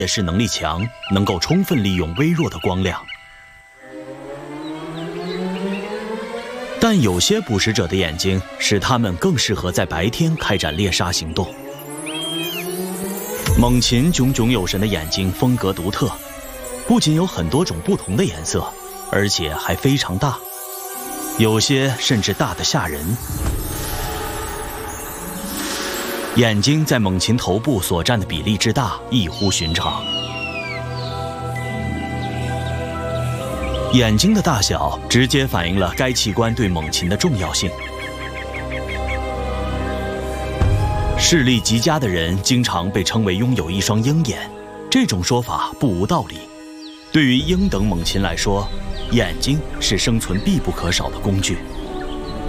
也是能力强，能够充分利用微弱的光亮。但有些捕食者的眼睛使它们更适合在白天开展猎杀行动。猛禽炯炯有神的眼睛风格独特，不仅有很多种不同的颜色，而且还非常大，有些甚至大得吓人。眼睛在猛禽头部所占的比例之大异乎寻常。眼睛的大小直接反映了该器官对猛禽的重要性。视力极佳的人经常被称为拥有一双鹰眼，这种说法不无道理。对于鹰等猛禽来说，眼睛是生存必不可少的工具。